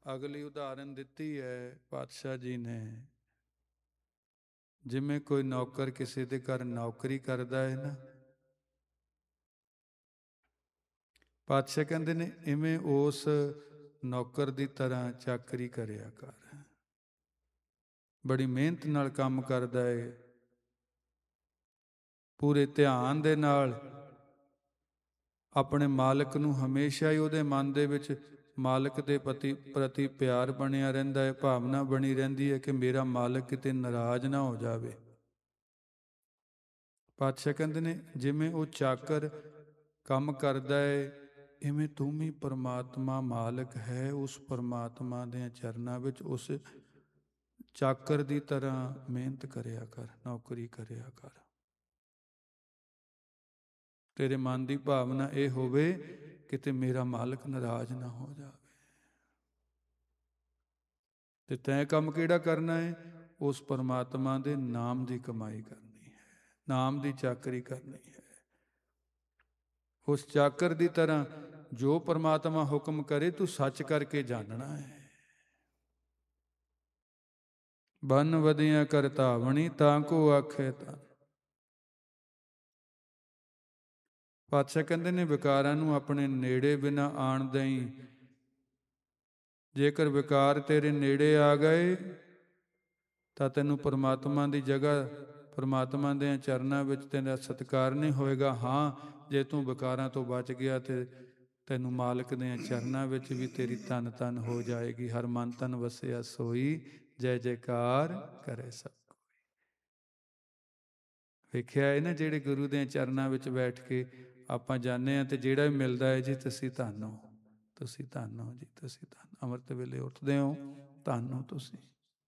ਅਗਲੀ ਉਦਾਹਰਨ ਦਿੱਤੀ ਹੈ ਪਾਤਸ਼ਾਹ ਜੀ ਨੇ। ਜਿਵੇਂ ਕੋਈ ਨੌਕਰ ਕਿਸੇ ਦੇ ਘਰ ਨੌਕਰੀ ਕਰਦਾ ਹੈ ਨਾ, ਪਾਤਸ਼ਾਹ ਕਹਿੰਦੇ ਨੇ ਇਵੇਂ ਉਸ ਨੌਕਰ ਦੀ ਤਰ੍ਹਾਂ ਚਾਕਰੀ ਕਰਿਆ ਕਰ। ਬੜੀ ਮਿਹਨਤ ਨਾਲ ਕੰਮ ਕਰਦਾ ਹੈ, ਪੂਰੇ ਧਿਆਨ ਦੇ ਨਾਲ ਆਪਣੇ ਮਾਲਕ ਨੂੰ ਹਮੇਸ਼ਾ ਹੀ ਉਹਦੇ ਮਨ ਦੇ ਵਿੱਚ ਮਾਲਕ ਦੇ ਪ੍ਰਤੀ ਪਿਆਰ ਬਣਿਆ ਰਹਿੰਦਾ ਹੈ, ਭਾਵਨਾ ਬਣੀ ਰਹਿੰਦੀ ਹੈ ਕਿ ਮੇਰਾ ਮਾਲਕ ਕਿਤੇ ਨਾਰਾਜ਼ ਨਾ ਹੋ ਜਾਵੇ। ਪਾਤਸ਼ਾਹ ਕਹਿੰਦੇ ਨੇ ਜਿਵੇਂ ਉਹ ਚਾਕਰ ਕੰਮ ਕਰਦਾ ਹੈ, ਇਵੇਂ ਤੂੰ ਵੀ ਪਰਮਾਤਮਾ ਮਾਲਕ ਹੈ, ਉਸ ਪਰਮਾਤਮਾ ਦੇ ਚਰਨਾਂ ਵਿੱਚ ਉਸ ਚਾਕਰ ਦੀ ਤਰ੍ਹਾਂ ਮਿਹਨਤ ਕਰਿਆ ਕਰ, ਨੌਕਰੀ ਕਰਿਆ ਕਰ। ਤੇਰੇ ਮਨ ਦੀ ਭਾਵਨਾ ਇਹ ਹੋਵੇ ਕਿਤੇ ਮੇਰਾ ਮਾਲਕ ਨਾਰਾਜ਼ ਨਾ ਹੋ ਜਾਵੇ। ਤੇ ਤੈਂ ਕੰਮ ਕਿਹੜਾ ਕਰਨਾ ਹੈ? ਉਸ ਪਰਮਾਤਮਾ ਦੇ ਨਾਮ ਦੀ ਕਮਾਈ ਕਰਨੀ ਹੈ, ਨਾਮ ਦੀ ਚਾਕਰੀ ਕਰਨੀ ਹੈ। ਉਸ ਚਾਕਰ ਦੀ ਤਰ੍ਹਾਂ ਜੋ ਪਰਮਾਤਮਾ ਹੁਕਮ ਕਰੇ ਤੂੰ ਸੱਚ ਕਰਕੇ ਜਾਣਨਾ ਹੈ। ਬਨ ਵਧੀਆਂ ਕਰਤਾਵਣੀ ਤਾਂ ਕੋ ਆਖੇ ਤਾਂ। ਪਾਤਸ਼ਾਹ ਕਹਿੰਦੇ ਨੇ ਵਿਕਾਰਾਂ ਨੂੰ ਆਪਣੇ ਨੇੜੇ ਬਿਨਾ ਆਣ ਦੇਈਂ। ਜੇਕਰ ਵਿਕਾਰ ਤੇਰੇ ਨੇੜੇ ਆ ਗਏ ਤਾਂ ਤੈਨੂੰ ਪਰਮਾਤਮਾ ਦੀ ਜਗ੍ਹਾ, ਪਰਮਾਤਮਾ ਦੇ ਚਰਨਾਂ ਵਿੱਚ ਤੇਰਾ ਸਤਿਕਾਰ ਨਹੀਂ ਹੋਏਗਾ। ਹਾਂ, ਜੇ ਤੂੰ ਵਿਕਾਰਾਂ ਤੋਂ ਬਚ ਗਿਆ ਤੇ ਤੈਨੂੰ ਮਾਲਕ ਦੇ ਚਰਨਾਂ ਵਿੱਚ ਵੀ ਤੇਰੀ ਧੰਨ ਧੰਨ ਹੋ ਜਾਏਗੀ। ਹਰ ਮਨ ਤਨ ਵਸਿਆ ਸੋਈ, ਜੈ ਜੈਕਾਰ ਕਰੇ ਸਭ ਕੋਈ। ਵੇਖਿਆ ਹੈ ਨਾ, ਜਿਹੜੇ ਗੁਰੂ ਦੇ ਚਰਨਾਂ ਵਿੱਚ ਬੈਠ ਕੇ ਆਪਾਂ ਜਾਂਦੇ ਹਾਂ ਤੇ ਜਿਹੜਾ ਵੀ ਮਿਲਦਾ ਹੈ, ਜੀ ਤੁਸੀਂ ਧੰਨ ਹੋ, ਤੁਸੀਂ ਧੰਨ ਹੋ ਜੀ, ਤੁਸੀਂ ਧੰਨ। ਅੰਮ੍ਰਿਤ ਵੇਲੇ ਉੱਠਦੇ ਹੋ, ਧੰਨ ਹੋ ਤੁਸੀਂ।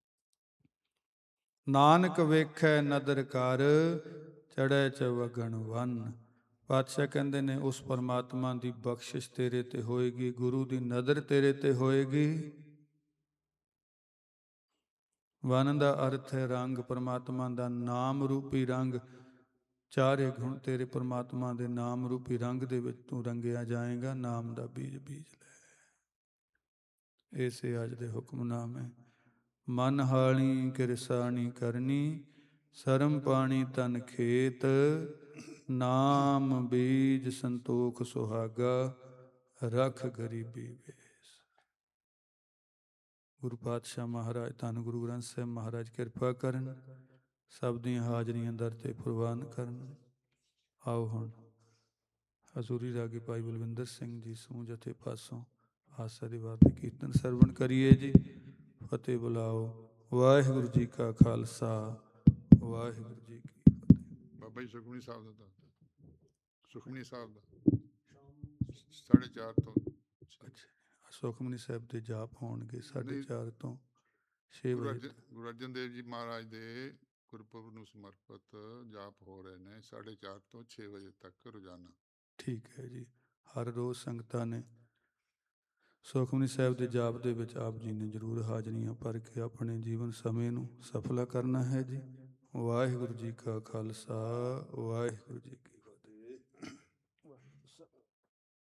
ਨਾਨਕ ਵੇਖੈ ਨਦਰ ਕਰ, ਚੜ੍ਹੈ ਚਵਗਣ ਵੰਨ। ਪਾਤਸ਼ਾਹ ਕਹਿੰਦੇ ਨੇ ਉਸ ਪਰਮਾਤਮਾ ਦੀ ਬਖਸ਼ਿਸ਼ ਤੇਰੇ ਤੇ ਹੋਏਗੀ, ਗੁਰੂ ਦੀ ਨਜ਼ਰ ਤੇਰੇ ਤੇ ਹੋਏਗੀ। ਵਨ ਦਾ ਅਰਥ ਹੈ ਰੰਗ, ਪਰਮਾਤਮਾ ਦਾ ਨਾਮ ਰੂਪੀ ਰੰਗ। ਚਾਰੇ ਗੁਣ ਤੇਰੇ ਪਰਮਾਤਮਾ ਦੇ ਨਾਮ ਰੂਪੀ ਰੰਗ ਦੇ ਵਿੱਚ ਤੂੰ ਰੰਗਿਆ ਜਾਏਗਾ। ਨਾਮ ਦਾ ਬੀਜ ਬੀਜ ਲੈ। ਇਸੇ ਅੱਜ ਦੇ ਹੁਕਮਨਾਮੇ। ਮਨ ਹਾਲੀ ਕਿਰਸਾਣੀ ਕਰਨੀ, ਸਰਮ ਪਾਣੀ ਤਨ ਖੇਤ। ਨਾਮ ਬੀਜ ਸੰਤੋਖ ਸੁਹਾਗਾ, ਰਖ ਗਰੀਬੀ ਵੇਸ। ਗੁਰੂ ਪਾਤਸ਼ਾਹ ਮਹਾਰਾਜ ਧੰਨ ਗੁਰੂ ਗ੍ਰੰਥ ਸਾਹਿਬ ਮਹਾਰਾਜ ਕਿਰਪਾ ਕਰਨ, ਸਭ ਦੀਆਂ ਹਾਜ਼ਰੀਆਂ ਦਰ ਤੇ ਪ੍ਰਵਾਨ ਕਰਨ। ਆਓ ਹੁਣ ਹਜ਼ੂਰੀ ਰਾਗੀ ਭਾਈ ਬਲਵਿੰਦਰ ਸਿੰਘ ਜੀ ਸੂਹ ਜਥੇ ਪਾਸੋਂ ਆਸਾ ਦੀ ਵਾਰ ਦੇ ਕੀਰਤਨ ਸਰਵਣ ਕਰੀਏ ਜੀ। ਫਤਿਹ ਬੁਲਾਓ। ਵਾਹਿਗੁਰੂ ਜੀ ਕਾ ਖਾਲਸਾ, ਵਾਹਿਗੁਰੂ ਜੀ ਕੀ ਫਤਿਹ। ਬਾਬਾ ਜੀ ਸੁਖਮਨੀ ਸਾਹਿਬ ਦਾ ਦੱਸ। ਸੁਖਮਨੀ ਸਾਹਿਬ ਦਾ 4:30 ਤੋਂ। ਅੱਛਾ, ਸੁਖਮਨੀ ਸਾਹਿਬ ਦੇ ਜਾਪ ਹੋਣਗੇ 4:30 ਤੋਂ 6 ਵਜੇ। ਗੁਰੂ ਅਰਜਨ ਦੇਵ ਜੀ ਮਹਾਰਾਜ ਦੇ ਗੁਰਪੁਰਬ ਨੂੰ ਸਮਰਪਿਤ ਜਾਪ ਹੋ ਰਹੇ ਨੇ 4:30 ਤੋਂ 6 ਵਜੇ ਤੱਕ ਰੋਜ਼ਾਨਾ। ਠੀਕ ਹੈ ਜੀ। ਹਰ ਰੋਜ਼ ਸੰਗਤਾਂ ਨੇ ਸੁਖਮਨੀ ਸਾਹਿਬ ਦੇ ਜਾਪ ਦੇ ਵਿੱਚ ਆਪ ਜੀ ਨੇ ਜ਼ਰੂਰ ਹਾਜ਼ਰੀਆਂ ਭਰ ਕੇ ਆਪਣੇ ਜੀਵਨ ਸਮੇਂ ਨੂੰ ਸਫਲਾ ਕਰਨਾ ਹੈ ਜੀ। ਵਾਹਿਗੁਰੂ ਜੀ ਕਾ ਖਾਲਸਾ, ਵਾਹਿਗੁਰੂ ਜੀ ਕੀ